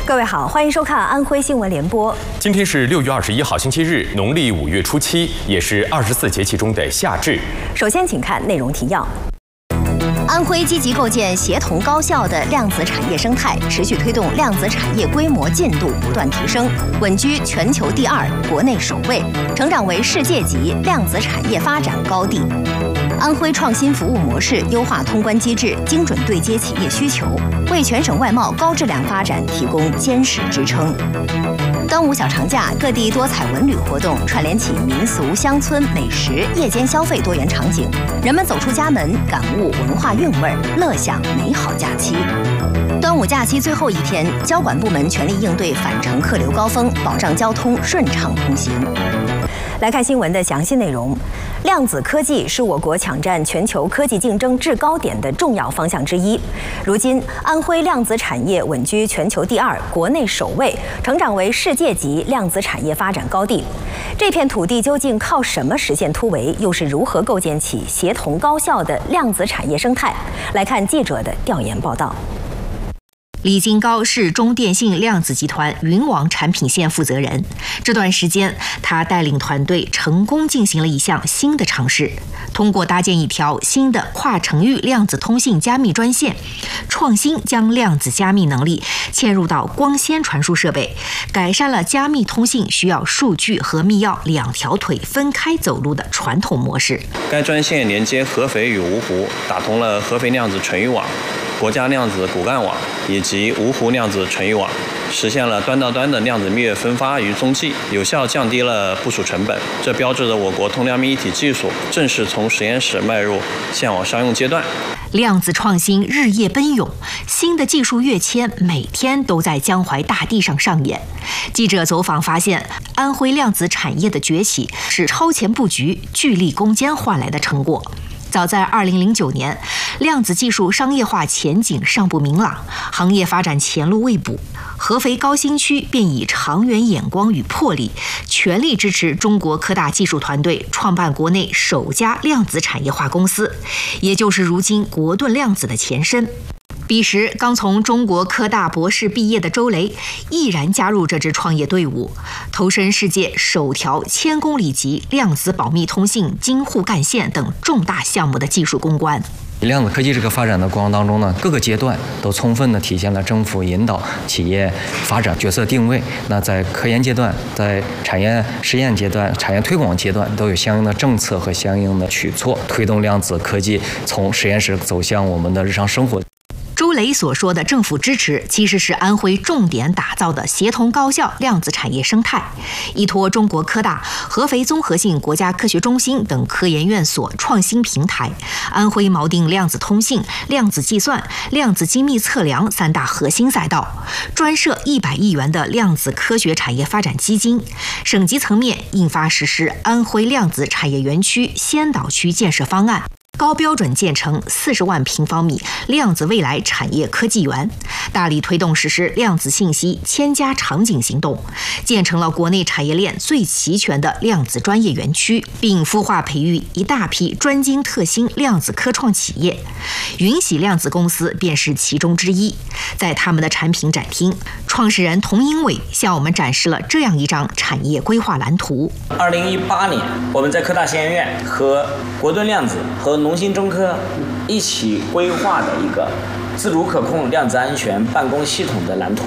各位好，欢迎收看安徽新闻联播。 今天是6月21号，星期日，农历5月初7，也是24节气中的夏至。 首先，请看内容提要。安徽积极构建协同高效的量子产业生态，持续推动量子产业规模进度不断提升，稳居全球第2、国内首位，成长为世界级量子产业发展高地。安徽创新服务模式优化通关机制，精准对接企业需求，为全省外贸高质量发展提供坚实支撑。端午小长假，各地多彩文旅活动串联起民俗、乡村美食、夜间消费多元场景，人们走出家门，感悟文化韵味，乐享美好假期。端午假期最后一天，交管部门全力应对返程客流高峰，保障交通顺畅通行。来看新闻的详细内容。量子科技是我国抢占全球科技竞争制高点的重要方向之一。如今，安徽量子产业稳居全球第2、国内首位，成长为世界级量子产业发展高地。这片土地究竟靠什么实现突围？又是如何构建起协同高效的量子产业生态？来看记者的调研报道。 李金高是中电信量子集团云网产品线负责人。这段时间，他带领团队成功进行了一项新的尝试，通过搭建一条新的跨程域量子通信加密专线，创新将量子加密能力嵌入到光纤传输设备，改善了加密通信需要数据和密钥2条腿分开走路的传统模式。 该专线连接合肥与芜湖，打通了合肥量子纯域网、国家量子骨干网以及芜湖量子纯域网，实现了端到端的量子蜜月分发与踪迹，有效降低了部署成本。这标志着我国通量密一体技术正式从实验室迈入线网商用阶段。 量子创新日夜奔涌，新的技术跃迁每天都在江淮大地上上演。记者走访发现，安徽量子产业的崛起是超前布局、巨力攻坚换来的成果。早在2009年，量子技术商业化前景尚不明朗，行业发展前路未卜。合肥高新区便以长远眼光与魄力，全力支持中国科大技术团队创办国内首家量子产业化公司，也就是如今国盾量子的前身。彼时刚从中国科大博士毕业的周雷毅然加入这支创业队伍，投身世界首条1000公里级量子保密通信京沪干线等重大项目的技术攻关。 量子科技这个发展的过程当中呢，各个阶段都充分的体现了政府引导企业发展角色定位。那在科研阶段、在产业实验阶段、产业推广阶段，都有相应的政策和相应的举措，推动量子科技从实验室走向我们的日常生活。 周雷所说的政府支持，其实是安徽重点打造的协同高效量子产业生态，依托中国科大、合肥综合性国家科学中心等科研院所创新平台，安徽锚定量子通信、量子计算、量子精密测量3大核心赛道，专设100亿元的量子科学产业发展基金，省级层面印发实施安徽量子产业园区先导区建设方案。高标准建成40万平方米量子未来产业科技园，大力推动实施量子信息1000家场景行动，建成了国内产业链最齐全的量子专业园区，并孵化培育一大批专精特新量子科创企业。云喜量子公司便是其中之一。在他们的产品展厅，创始人童英伟向我们展示了这样一张产业规划蓝图。 2018年，我们在科大新研院和国盾量子和农信中科一起规划的一个自主可控量子安全办公系统的蓝图。